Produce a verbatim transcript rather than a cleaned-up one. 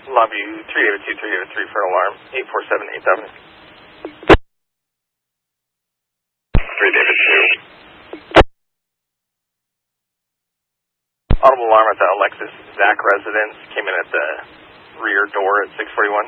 Lobby three eight two, three eight three for an alarm, eight four seven eighth Avenue. three David two. Audible alarm at the Alexis Zach residence, came in at the rear door at six forty-one.